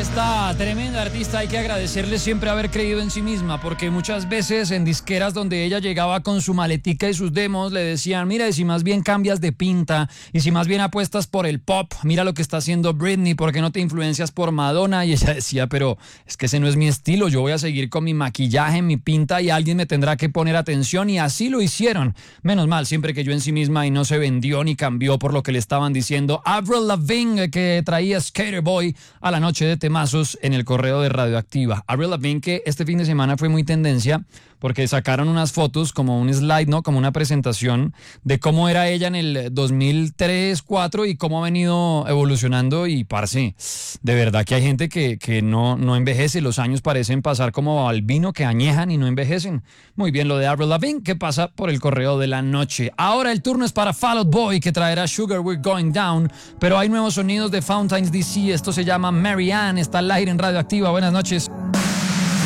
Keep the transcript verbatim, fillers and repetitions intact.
esta tremenda artista hay que agradecerle siempre haber creído en sí misma, porque muchas veces en disqueras donde ella llegaba con su maletica y sus demos le decían, mira, y si más bien cambias de pinta, y si más bien apuestas por el pop, mira lo que está haciendo Britney, ¿por qué no te influencias por Madonna? Y ella decía, pero es que ese no es mi estilo, yo voy a seguir con mi maquillaje, mi pinta y alguien me tendrá que poner atención, y así lo hicieron. Menos mal, siempre que yo en sí misma y no se vendió ni cambió por lo que le estaban diciendo. Avril Lavigne, que traía Skater Boy a la noche de temazos en el correo de Radioactiva. Avril Lavigne, que este fin de semana fue muy tendencia porque sacaron unas fotos como un slide, ¿no? Como una presentación de cómo era ella en el dos mil tres, cuatro y cómo ha venido evolucionando. Y parce, de verdad que hay gente que, que no, no envejece. Los años parecen pasar como al vino, que añejan y no envejecen. Muy bien lo de Avril Lavigne, que pasa por el correo de la noche. Ahora el turno es para Fall Out Boy, que traerá Sugar We're Going Down, pero hay nuevos sonidos de Fountains D C. Esto se llama Mary Ann, está al aire en Radioactiva. Buenas noches.